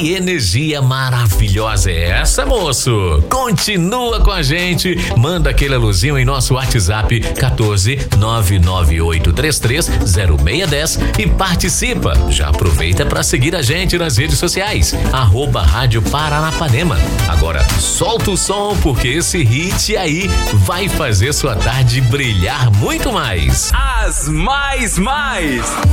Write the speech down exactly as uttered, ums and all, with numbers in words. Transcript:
Que energia maravilhosa é essa, moço? Continua com a gente, manda aquele aluzinho em nosso WhatsApp quatorze nove nove oito três três zero seis um zero e participa. Já aproveita para seguir a gente nas redes sociais, arroba Rádio Paranapanema. Agora solta o som, porque esse hit aí vai fazer sua tarde brilhar muito mais. As mais mais